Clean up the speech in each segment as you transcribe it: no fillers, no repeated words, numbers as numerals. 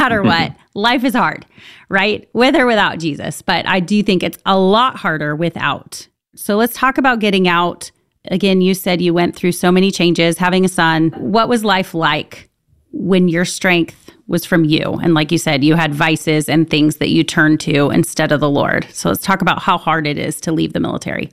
matter what, life is hard, right? With or without Jesus. But I do think it's a lot harder without. So let's talk about getting out. Again, you said you went through so many changes, having a son. What was life like when your strength was from you? And like you said, you had vices and things that you turned to instead of the Lord. So let's talk about how hard it is to leave the military.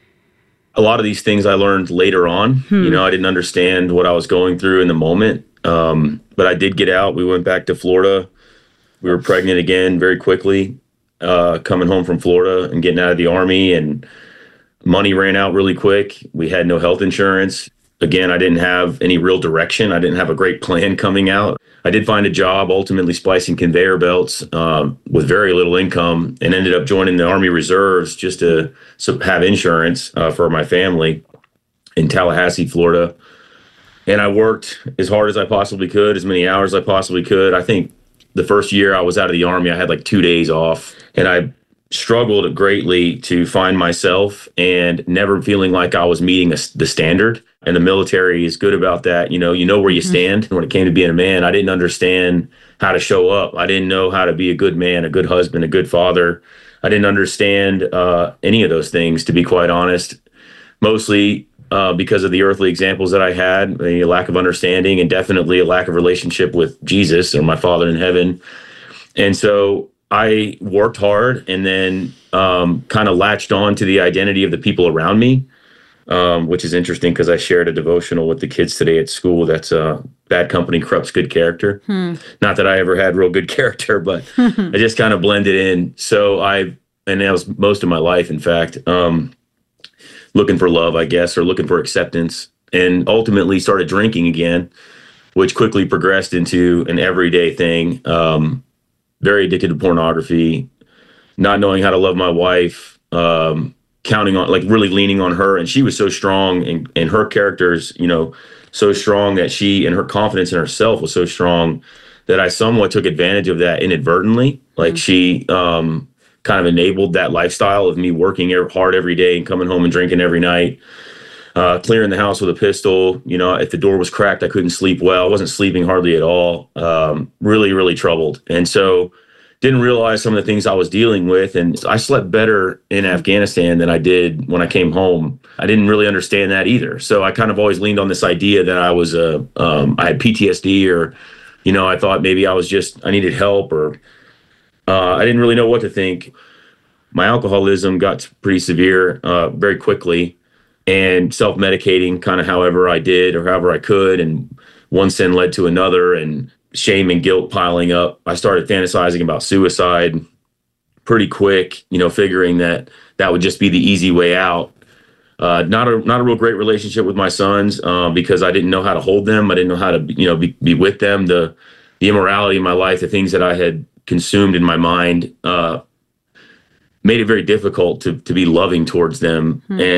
A lot of these things I learned later on. I didn't understand what I was going through in the moment. But I did get out. We went back to Florida. We were pregnant again very quickly, coming home from Florida and getting out of the Army, and money ran out really quick. We had no health insurance. Again, I didn't have any real direction. I didn't have a great plan coming out. I did find a job, ultimately splicing conveyor belts with very little income, and ended up joining the Army Reserves just to have insurance for my family in Tallahassee, Florida. And I worked as hard as I possibly could, as many hours as I possibly could. I think the first year I was out of the Army, I had like 2 days off, and I struggled greatly to find myself and never feeling like I was meeting the standard. And the military is good about that. You know where you stand. When it came to being a man, I didn't understand how to show up. I didn't know how to be a good man, a good husband, a good father. I didn't understand any of those things, to be quite honest, mostly because of the earthly examples that I had, a lack of understanding, and definitely a lack of relationship with Jesus or my Father in heaven. And so I worked hard, and then kind of latched on to the identity of the people around me, which is interesting because I shared a devotional with the kids today at school that's bad company corrupts good character. Not that I ever had real good character, but I just kind of blended in. So and that was most of my life, in fact, looking for love, I guess, or looking for acceptance, and ultimately started drinking again, which quickly progressed into an everyday thing. Very addicted to pornography, not knowing how to love my wife, counting on, like, really leaning on her. And she was so strong, and her character's, so strong that and her confidence in herself was so strong that I somewhat took advantage of that inadvertently. Like, she kind of enabled that lifestyle of me working hard every day and coming home and drinking every night, clearing the house with a pistol. If the door was cracked, I couldn't sleep well. I wasn't sleeping hardly at all. Really, really troubled. And so didn't realize some of the things I was dealing with. And I slept better in Afghanistan than I did when I came home. I didn't really understand that either. So I kind of always leaned on this idea that I had PTSD, or, I thought maybe I needed help, or I didn't really know what to think. My alcoholism got pretty severe very quickly, and self-medicating kind of however I did or however I could. And one sin led to another, and shame and guilt piling up. I started fantasizing about suicide pretty quick, figuring that would just be the easy way out. Not a real great relationship with my sons because I didn't know how to hold them. I didn't know how to, be with them. The immorality in my life, the things that I had consumed in my mind, made it very difficult to be loving towards them.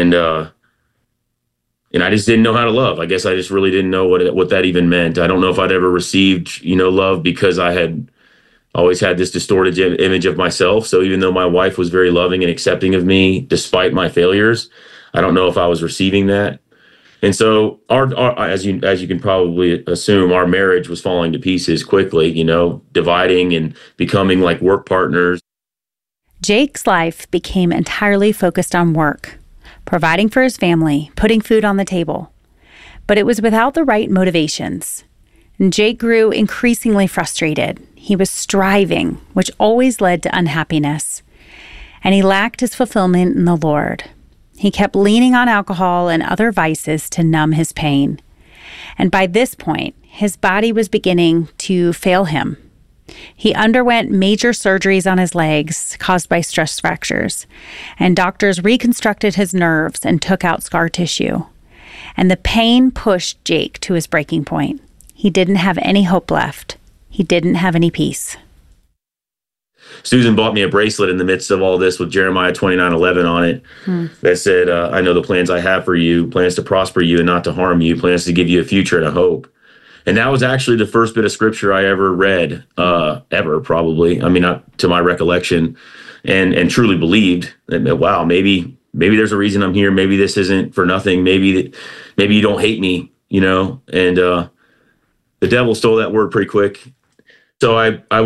And I just didn't know how to love. I guess I just really didn't know what that even meant. I don't know if I'd ever received, love, because I had always had this distorted image of myself. So even though my wife was very loving and accepting of me, despite my failures, I don't know if I was receiving that. And so our as you can probably assume, our marriage was falling to pieces quickly, dividing and becoming like work partners. Jake's life became entirely focused on work, providing for his family, putting food on the table. But it was without the right motivations. And Jake grew increasingly frustrated. He was striving, which always led to unhappiness. And he lacked his fulfillment in the Lord. He kept leaning on alcohol and other vices to numb his pain. And by this point, his body was beginning to fail him. He underwent major surgeries on his legs caused by stress fractures, and doctors reconstructed his nerves and took out scar tissue. And the pain pushed Jake to his breaking point. He didn't have any hope left. He didn't have any peace. Susan bought me a bracelet in the midst of all this with Jeremiah 29:11 on it that said, I know the plans I have for you, plans to prosper you and not to harm you, plans to give you a future and a hope. And that was actually the first bit of scripture I ever read, ever, probably. I mean, not to my recollection, and truly believed that, wow, maybe there's a reason I'm here. Maybe this isn't for nothing. Maybe you don't hate me, and the devil stole that word pretty quick. So I